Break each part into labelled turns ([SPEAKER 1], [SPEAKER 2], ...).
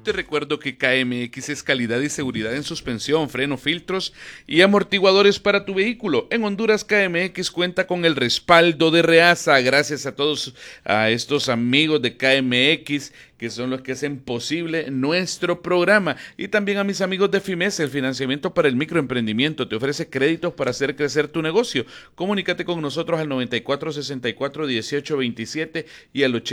[SPEAKER 1] Te recuerdo que KMX es calidad y seguridad en suspensión, freno, filtros y amortiguadores para tu vehículo. En Honduras, KMX cuenta con el respaldo de Reasa. Gracias a todos a estos amigos de KMX que son los que hacen posible nuestro programa. Y también a mis amigos de FIMES, el financiamiento para el microemprendimiento. Te ofrece créditos para hacer crecer tu negocio. Comunícate con nosotros al 9464-1827 y al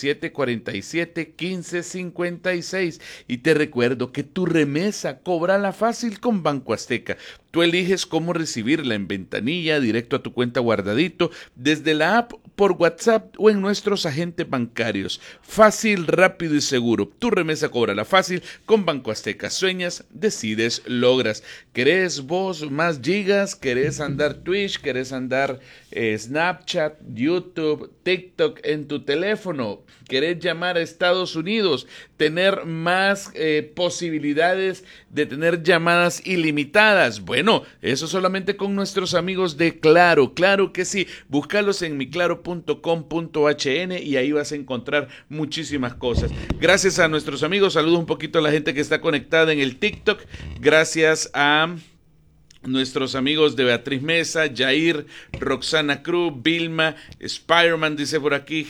[SPEAKER 1] 8747-1556. Y te recuerdo que tu remesa cóbrala fácil con Banco Azteca. Tú eliges cómo recibirla en ventanilla, directo a tu cuenta guardadito, desde la app, por WhatsApp o en nuestros agentes bancarios. Fácil, rápido y seguro. Tu remesa cóbrala fácil con Banco Azteca. Sueñas, decides, logras. ¿Querés vos más gigas? ¿Querés andar Twitch? ¿Querés andar Snapchat, YouTube, TikTok en tu teléfono? ¿Querés llamar a Estados Unidos? ¿Tener más posibilidades de tener llamadas ilimitadas? Bueno, eso solamente con nuestros amigos de Claro. Claro que sí. Búscalos en miclaro.com.hn y ahí vas a encontrar muchísimas cosas. Gracias a nuestros amigos. Saludos un poquito a la gente que está conectada en el TikTok. Gracias a nuestros amigos de Beatriz Mesa, Jair, Roxana Cruz, Vilma, Spiderman dice por aquí,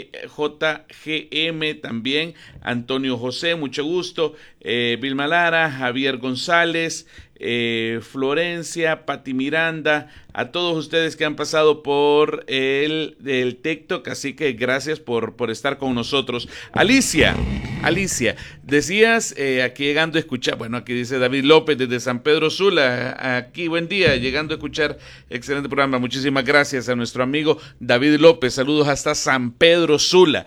[SPEAKER 1] JGM también, Antonio José, mucho gusto, Vilma Lara, Javier González, Florencia, Pati Miranda, a todos ustedes que han pasado por el TikTok, así que gracias por estar con nosotros. Alicia, decías, aquí llegando a escuchar, bueno, aquí dice David López desde San Pedro Sula, aquí buen día, llegando a escuchar, excelente programa, muchísimas gracias a nuestro amigo David López, saludos hasta San Pedro Sula.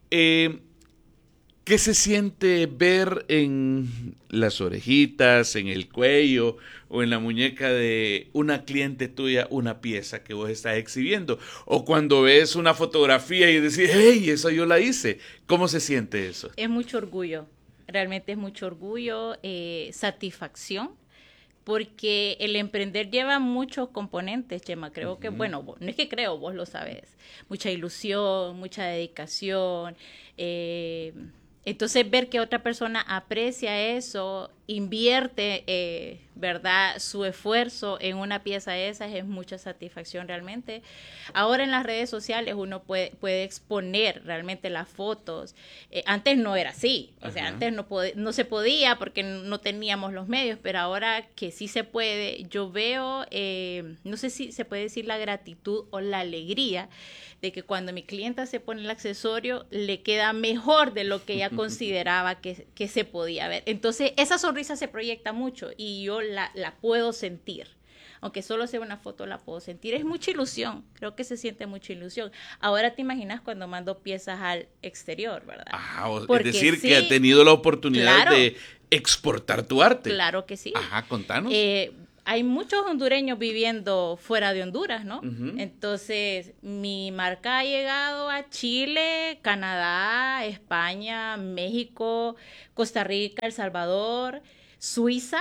[SPEAKER 1] ¿Qué se siente ver en las orejitas, en el cuello o en la muñeca de una cliente tuya una pieza que vos estás exhibiendo? O cuando ves una fotografía y decís, hey, eso yo la hice. ¿Cómo se siente eso?
[SPEAKER 2] Es mucho orgullo, realmente es mucho orgullo, satisfacción. Porque el emprender lleva muchos componentes, Chema. Creo que, bueno, no es que creo, vos lo sabés. Mucha ilusión, mucha dedicación. Entonces, ver que otra persona aprecia eso, invierte, ¿verdad?, su esfuerzo en una pieza de esas es mucha satisfacción realmente. Ahora en las redes sociales uno puede exponer realmente las fotos. Antes no era así, o sea, antes no se podía porque no teníamos los medios, pero ahora que sí se puede, yo veo, no sé si se puede decir la gratitud o la alegría de que cuando mi clienta se pone el accesorio le queda mejor de lo que ella consideraba que se podía ver. Entonces esa sonrisa se proyecta mucho y yo la puedo sentir. Aunque solo sea una foto, la puedo sentir. Es mucha ilusión, creo que se siente mucha ilusión. Ahora te imaginas cuando mando piezas al exterior, ¿verdad?
[SPEAKER 1] Es decir, sí, que ha tenido la oportunidad de exportar tu arte.
[SPEAKER 2] Claro que sí.
[SPEAKER 1] Contanos.
[SPEAKER 2] Hay muchos hondureños viviendo fuera de Honduras, ¿no? Entonces, mi marca ha llegado a Chile, Canadá, España, México, Costa Rica, El Salvador, Suiza,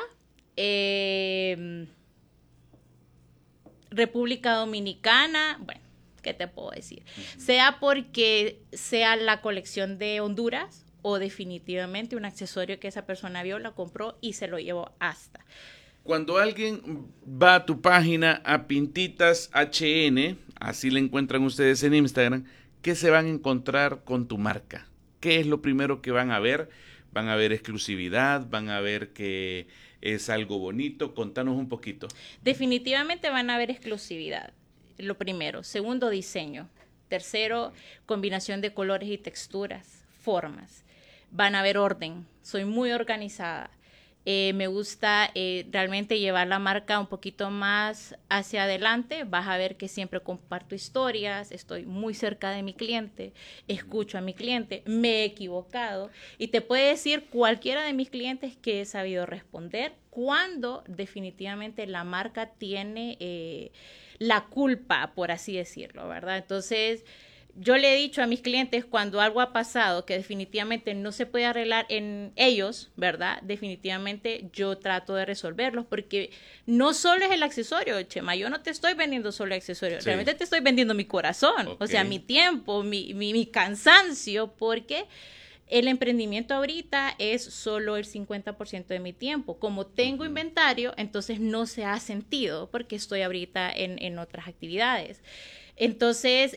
[SPEAKER 2] República Dominicana, bueno, ¿qué te puedo decir? Sea porque sea la colección de Honduras o definitivamente un accesorio que esa persona vio, la compró y se lo llevó hasta.
[SPEAKER 1] Cuando alguien va a tu página, a Pintitas HN, así la encuentran ustedes en Instagram, ¿qué se van a encontrar con tu marca? ¿Qué es lo primero que van a ver? ¿Van a ver exclusividad? ¿Van a ver que es algo bonito? Contanos un poquito.
[SPEAKER 2] Definitivamente van a ver exclusividad, lo primero. Segundo, diseño. Tercero, combinación de colores y texturas, formas. Van a ver orden. Soy muy organizada. Me gusta realmente llevar la marca un poquito más hacia adelante. Vas a ver que siempre comparto historias, estoy muy cerca de mi cliente, escucho a mi cliente, me he equivocado y te puede decir cualquiera de mis clientes que he sabido responder cuando definitivamente la marca tiene la culpa, por así decirlo, ¿verdad? Entonces, yo le he dicho a mis clientes cuando algo ha pasado que definitivamente no se puede arreglar en ellos, ¿verdad? Definitivamente yo trato de resolverlos porque no solo es el accesorio, Chema, yo no te estoy vendiendo solo el accesorio, sí, realmente te estoy vendiendo mi corazón, o sea, mi tiempo, mi cansancio, porque El emprendimiento ahorita es solo el 50% de mi tiempo. Como tengo inventario, entonces no se ha sentido porque estoy ahorita en otras actividades. Entonces,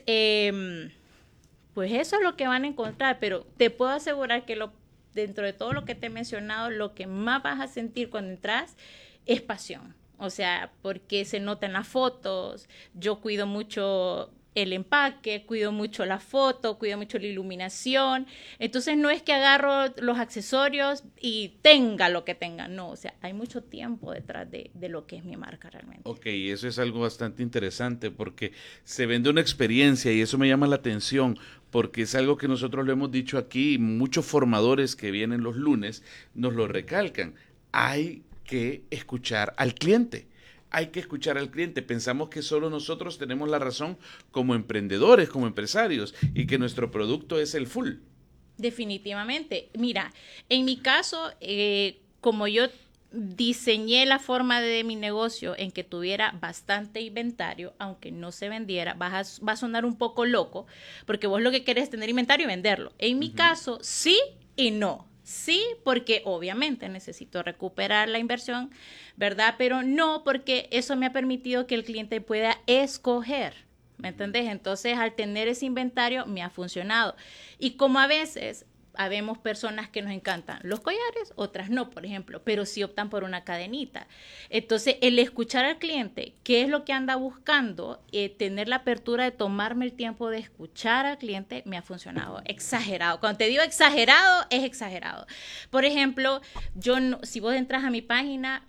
[SPEAKER 2] pues eso es lo que van a encontrar, pero te puedo asegurar que dentro de todo lo que te he mencionado, lo que más vas a sentir cuando entras es pasión. O sea, porque se nota en las fotos, yo cuido mucho el empaque, cuido mucho la foto, cuido mucho la iluminación. Entonces no es que agarro los accesorios y tenga lo que tenga, no, o sea, hay mucho tiempo detrás de lo que es mi marca realmente.
[SPEAKER 1] Ok, eso es algo bastante interesante porque se vende una experiencia y eso me llama la atención porque es algo que nosotros lo hemos dicho aquí y muchos formadores que vienen los lunes nos lo recalcan. Hay que escuchar al cliente. Hay que escuchar al cliente. Pensamos que solo nosotros tenemos la razón como emprendedores, como empresarios, y que nuestro producto es el full.
[SPEAKER 2] Definitivamente. Mira, en mi caso, como yo diseñé la forma de mi negocio en que tuviera bastante inventario, aunque no se vendiera, va a sonar un poco loco, porque vos lo que querés es tener inventario y venderlo. En mi caso, sí y no. Sí, porque obviamente necesito recuperar la inversión, ¿verdad? Pero no porque eso me ha permitido que el cliente pueda escoger, ¿me entendés? Entonces, al tener ese inventario, me ha funcionado. Y como a veces habemos personas que nos encantan los collares, otras no, por ejemplo, pero sí optan por una cadenita. Entonces, el escuchar al cliente, qué es lo que anda buscando, tener la apertura de tomarme el tiempo de escuchar al cliente, me ha funcionado. Exagerado. Cuando te digo exagerado, es exagerado. Por ejemplo, si vos entras a mi página,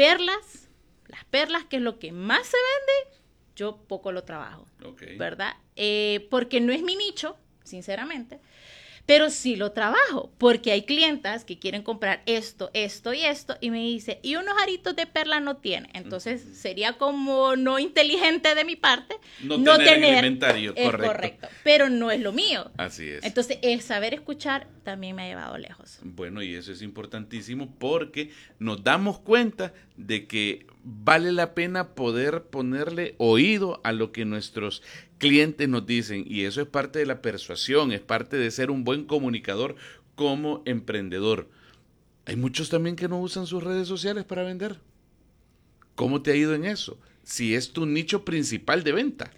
[SPEAKER 2] las perlas, que es lo que más se vende, yo poco lo trabajo, ¿verdad? Porque no es mi nicho, sinceramente, pero sí lo trabajo, porque hay clientas que quieren comprar esto, esto y esto, y me dice, y unos aritos de perla no tiene. Entonces, sería como no inteligente de mi parte no tener inventario, correcto, pero no es lo mío.
[SPEAKER 1] Así es.
[SPEAKER 2] Entonces, el saber escuchar también me ha llevado lejos.
[SPEAKER 1] Bueno, y eso es importantísimo porque nos damos cuenta de que vale la pena poder ponerle oído a lo que nuestros clientes nos dicen, y eso es parte de la persuasión, es parte de ser un buen comunicador como emprendedor. Hay muchos también que no usan sus redes sociales para vender. ¿Cómo te ha ido en eso? Si es tu nicho principal de venta.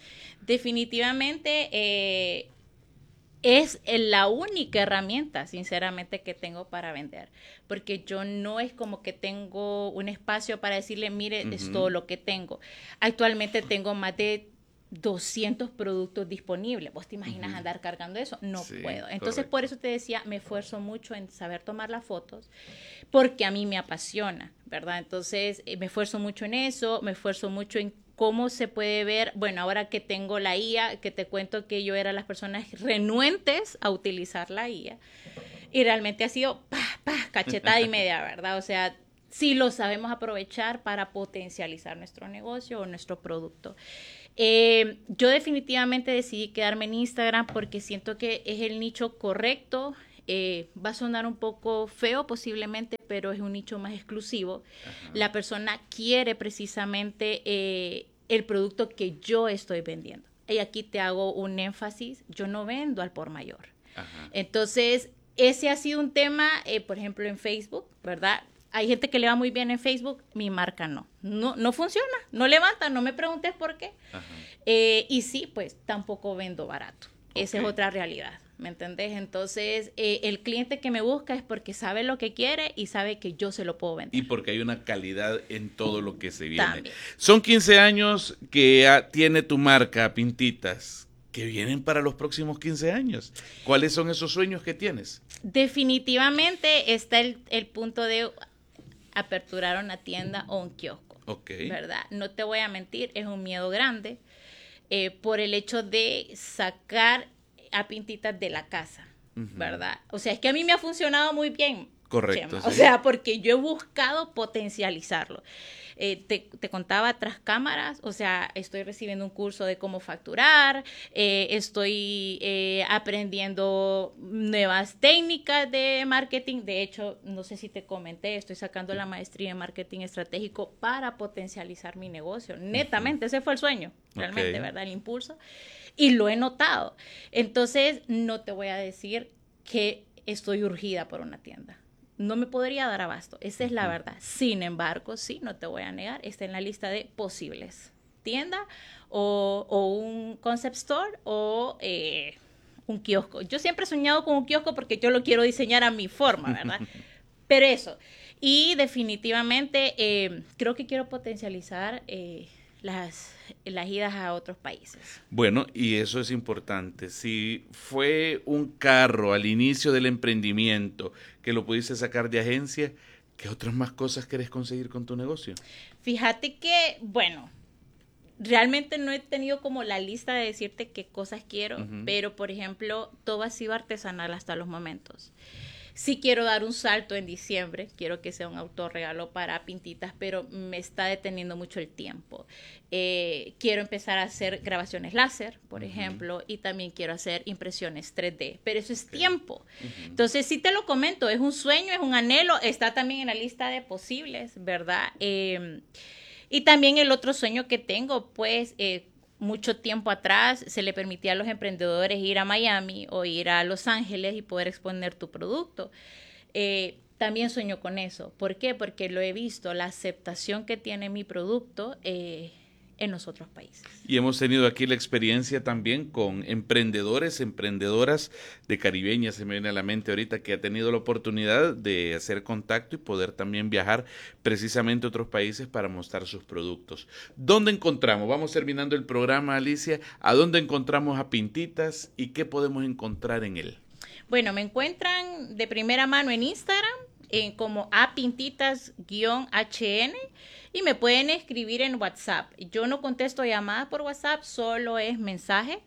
[SPEAKER 2] Definitivamente es la única herramienta, sinceramente, que tengo para vender, porque yo no es como que tengo un espacio para decirle, mire, es todo lo que tengo. Actualmente tengo más de 200 productos disponibles. ¿Vos te imaginas andar cargando eso? No puedo. Entonces, por eso te decía, me esfuerzo mucho en saber tomar las fotos, porque a mí me apasiona, ¿verdad? Entonces, me esfuerzo mucho en eso, me esfuerzo mucho en cómo se puede ver, bueno, ahora que tengo la IA, que te cuento que yo era las personas renuentes a utilizar la IA, y realmente ha sido cachetada y media, ¿verdad? O sea, sí lo sabemos aprovechar para potencializar nuestro negocio o nuestro producto. Yo definitivamente decidí quedarme en Instagram porque siento que es el nicho correcto. Va a sonar un poco feo posiblemente, pero es un nicho más exclusivo. Ajá. La persona quiere precisamente el producto que yo estoy vendiendo. Y aquí te hago un énfasis, yo no vendo al por mayor. Ajá. Entonces, ese ha sido un tema, por ejemplo, en Facebook, ¿verdad? Hay gente que le va muy bien en Facebook, mi marca no funciona, no levanta, no me preguntes por qué. Y sí, pues tampoco vendo barato. Esa es otra realidad, ¿me entendés? Entonces, el cliente que me busca es porque sabe lo que quiere y sabe que yo se lo puedo vender.
[SPEAKER 1] Y porque hay una calidad en todo lo que se viene.
[SPEAKER 2] También.
[SPEAKER 1] Son 15 años que tiene tu marca, Pintitas, que vienen para los próximos 15 años. ¿Cuáles son esos sueños que tienes?
[SPEAKER 2] Definitivamente está el punto de aperturar una tienda o un kiosco, ¿verdad? No te voy a mentir, es un miedo grande por el hecho de sacar a Pintitas de la casa, ¿verdad? O sea, es que a mí me ha funcionado muy bien.
[SPEAKER 1] Correcto.
[SPEAKER 2] Chema. Sí. O sea, porque yo he buscado potencializarlo. Te contaba tras cámaras, o sea, estoy recibiendo un curso de cómo facturar, estoy aprendiendo nuevas técnicas de marketing. De hecho, no sé si te comenté, estoy sacando la maestría en marketing estratégico para potencializar mi negocio. Netamente, ese fue el sueño, realmente, ¿verdad? El impulso. Y lo he notado. Entonces, no te voy a decir que estoy urgida por una tienda. No me podría dar abasto, esa es la verdad. Sin embargo, sí, no te voy a negar, está en la lista de posibles. Tienda o un concept store o un kiosco. Yo siempre he soñado con un kiosco porque yo lo quiero diseñar a mi forma, ¿verdad? Pero eso. Y definitivamente creo que quiero potencializar las idas a otros países.
[SPEAKER 1] Bueno, y eso es importante. Si fue un carro al inicio del emprendimiento que lo pudiste sacar de agencia, ¿qué otras más cosas querés conseguir con tu negocio?
[SPEAKER 2] Fíjate que, bueno, realmente no he tenido como la lista de decirte qué cosas quiero, pero por ejemplo, todo ha sido artesanal hasta los momentos. Sí quiero dar un salto en diciembre, quiero que sea un autorregalo para Pintitas, pero me está deteniendo mucho el tiempo. Quiero empezar a hacer grabaciones láser, por ejemplo, y también quiero hacer impresiones 3D, pero eso es tiempo. Entonces, sí te lo comento, es un sueño, es un anhelo, está también en la lista de posibles, ¿verdad? Y también el otro sueño que tengo, pues, mucho tiempo atrás se le permitía a los emprendedores ir a Miami o ir a Los Ángeles y poder exponer tu producto. También sueño con eso. ¿Por qué? Porque lo he visto, la aceptación que tiene mi producto en los otros países.
[SPEAKER 1] Y hemos tenido aquí la experiencia también con emprendedores, emprendedoras de Caribeña, se me viene a la mente ahorita, que ha tenido la oportunidad de hacer contacto y poder también viajar precisamente a otros países para mostrar sus productos. ¿Dónde encontramos? Vamos terminando el programa, Alicia. ¿A dónde encontramos a Pintitas y qué podemos encontrar en él?
[SPEAKER 2] Bueno, me encuentran de primera mano en Instagram, como apintitas_hn, y me pueden escribir en WhatsApp. Yo no contesto llamadas por WhatsApp, solo es mensaje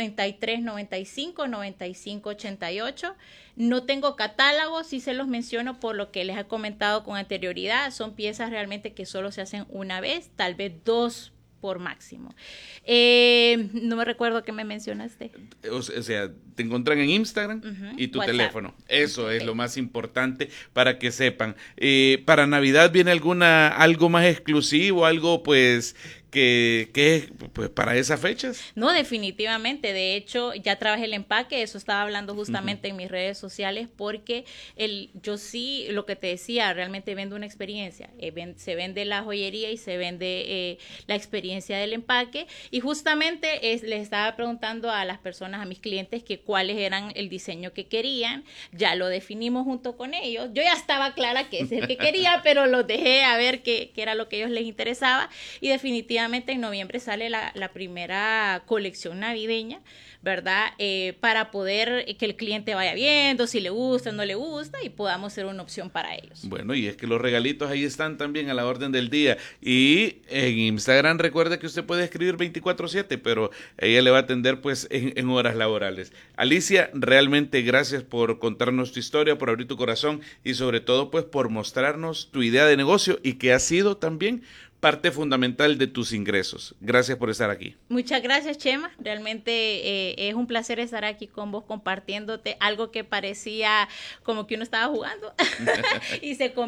[SPEAKER 2] 3395-9588. No tengo catálogo, sí se los menciono por lo que les he comentado con anterioridad. Son piezas realmente que solo se hacen una vez, tal vez 2 por máximo. No me recuerdo qué me mencionaste.
[SPEAKER 1] O sea, te encuentran en Instagram y tu
[SPEAKER 2] WhatsApp.
[SPEAKER 1] teléfono. Eso
[SPEAKER 2] Okay.
[SPEAKER 1] es lo más importante para que sepan. ¿Para Navidad viene algo más exclusivo, algo pues que es pues para esas fechas?
[SPEAKER 2] No, definitivamente. De hecho, ya trabajé el empaque, eso estaba hablando justamente en mis redes sociales, porque yo sí, lo que te decía, realmente vendo una experiencia. Se vende la joyería y se vende la experiencia del empaque. Y justamente les estaba preguntando a las personas, a mis clientes, que cuáles eran el diseño que querían. Ya lo definimos junto con ellos. Yo ya estaba clara que ese es el que quería, pero los dejé a ver qué era lo que a ellos les interesaba. Y definitivamente en noviembre sale la primera colección navideña, ¿verdad? Para poder que el cliente vaya viendo si le gusta o no le gusta y podamos ser una opción para ellos.
[SPEAKER 1] Bueno, y es que los regalitos ahí están también a la orden del día. Y en Instagram recuerde que usted puede escribir 24/7, pero ella le va a atender pues en horas laborales. Alicia, realmente gracias por contarnos tu historia, por abrir tu corazón y sobre todo pues por mostrarnos tu idea de negocio y que ha sido también parte fundamental de tus ingresos. Gracias por estar aquí.
[SPEAKER 2] Muchas gracias, Chema. Realmente es un placer estar aquí con vos compartiéndote algo que parecía como que uno estaba jugando y se